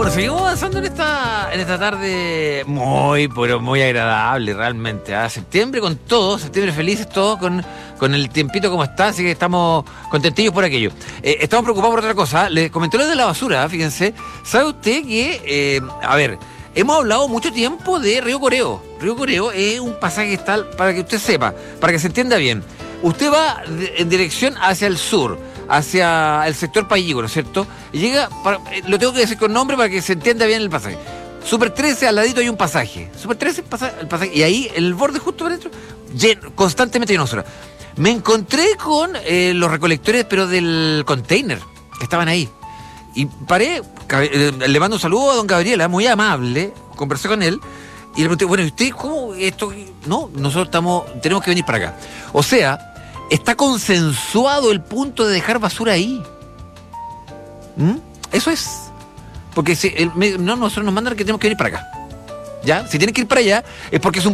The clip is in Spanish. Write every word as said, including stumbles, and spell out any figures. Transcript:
Bueno, seguimos avanzando en esta, en esta tarde muy, pero muy agradable realmente. ¿eh? Septiembre con todo, septiembre felices todos, con, con el tiempito como está, así que estamos contentillos por aquello. Eh, estamos preocupados por otra cosa. Les comenté lo de la basura, fíjense. ¿Sabe usted que, eh, a ver, hemos hablado mucho tiempo de Río Coreo? Río Coreo es un pasaje que está, para que usted sepa, para que se entienda bien. Usted va de, en dirección hacia el sur, hacia el sector Payígo, ¿no es cierto? Y llega, para, lo tengo que decir con nombre para que se entienda bien el pasaje. Super trece, al ladito hay un pasaje. Super trece, pasa, el pasaje. Y ahí, en el borde justo por dentro, lleno, constantemente lleno de basura. Me encontré con eh, los recolectores, pero del container, que estaban ahí. Y paré, le mando un saludo a don Gabriela, muy amable, conversé con él, y le pregunté, bueno, ¿y usted cómo esto? No, nosotros estamos, tenemos que venir para acá. O sea, está consensuado el punto de dejar basura ahí. ¿Mm? Eso es. Porque si el, no, nosotros nos mandan que tenemos que venir para acá. ¿Ya? Si tienen que ir para allá, es porque es un